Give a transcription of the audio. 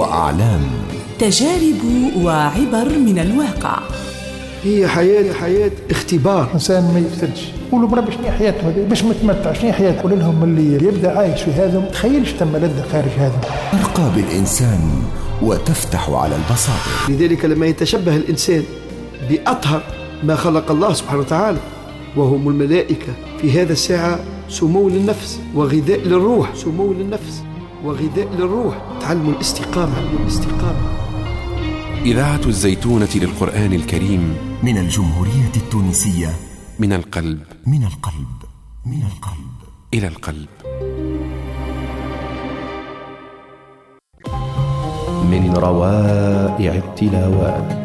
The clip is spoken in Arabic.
وأعلام، تجارب وعبر من الواقع. هي حياة اختبار. إنسان ما يفتدش قولوا بربي شنو حياته هذه باش متمتع، شنو حياته؟ قول لهم اللي يبدأ عايش في هذا ما تخيلش تم لذة خارج هذا. ترقى بالإنسان وتفتح على البصائر. لذلك لما يتشبه الإنسان بأطهر ما خلق الله سبحانه وتعالى وهم الملائكة، في هذا الساعة سمو للنفس وغذاء للروح. سمو للنفس وغذاء للروح. تعلم الاستقامة. إذاعة الزيتونة للقرآن الكريم من الجمهورية التونسية، من القلب إلى القلب. من روائع التلاوات